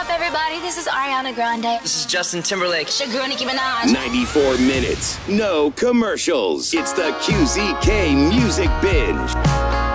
up, everybody? This is Ariana Grande. This is Justin Timberlake. It's your girl, Nicki Minaj. 94 minutes, no commercials. It's the QZK Music Binge.